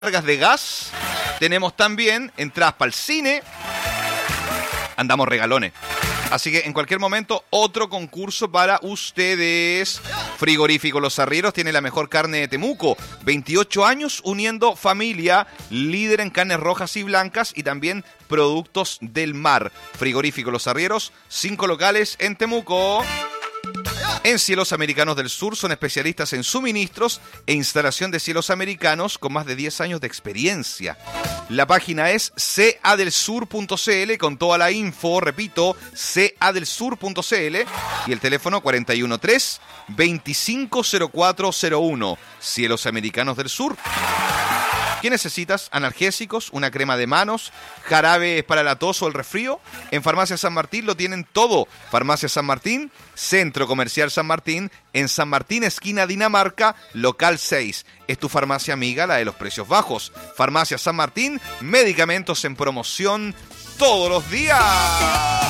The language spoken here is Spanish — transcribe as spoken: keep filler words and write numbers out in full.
cargas de gas. Tenemos también entradas para el cine. Andamos regalones. Así que en cualquier momento, otro concurso para ustedes. Frigorífico Los Arrieros tiene la mejor carne de Temuco. veintiocho años uniendo familia. Líder en carnes rojas y blancas y también productos del mar. Frigorífico Los Arrieros, cinco locales en Temuco. En Cielos Americanos del Sur son especialistas en suministros e instalación de cielos americanos con más de diez años de experiencia. La página es c a del sur punto c l con toda la info, repito, c a del sur punto c l y el teléfono cuatro uno tres, veinticinco cero cuatro cero uno. Cielos Americanos del Sur. ¿Qué necesitas? Analgésicos, una crema de manos, jarabes para la tos o el resfrío. En Farmacia San Martín lo tienen todo. Farmacia San Martín, Centro Comercial San Martín, en San Martín, esquina Dinamarca, local seis. Es tu farmacia amiga, la de los precios bajos. Farmacia San Martín, medicamentos en promoción todos los días.